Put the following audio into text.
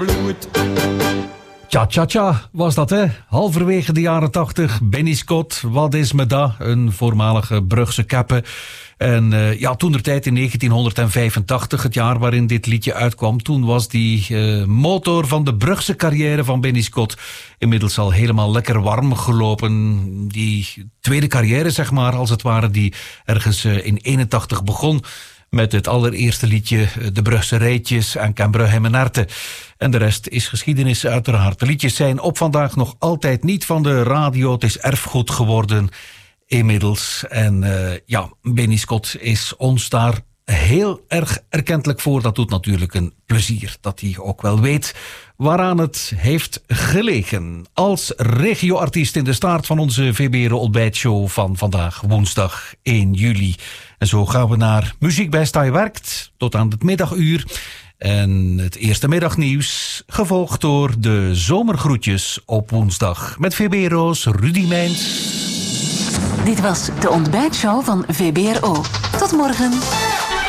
Tja, tja, tja, was dat hè? Halverwege de jaren 80, Benny Scott, wat is me dat? Een voormalige Brugse keppe. En toentertijd in 1985, het jaar waarin dit liedje uitkwam, toen was die motor van de Brugse carrière van Benny Scott inmiddels al helemaal lekker warm gelopen. Die tweede carrière, zeg maar, als het ware, die ergens in 81 begon met het allereerste liedje De Brugse Rijtjes en Ken Brugge en Arte. En de rest is geschiedenis uiteraard. De liedjes zijn op vandaag nog altijd niet van de radio. Het is erfgoed geworden inmiddels. En Benny Scott is ons daar heel erg erkentelijk voor. Dat doet natuurlijk een plezier dat hij ook wel weet waaraan het heeft gelegen. Als regioartiest in de staart van onze VBR ontbijtshow van vandaag, woensdag 1 juli. En zo gaan we naar Muziek bij Stay Werkt tot aan het middaguur. En het eerste middagnieuws, gevolgd door de zomergroetjes op woensdag. Met VBRO's Rudy Meijns. Dit was de ontbijtshow van VBRO. Tot morgen.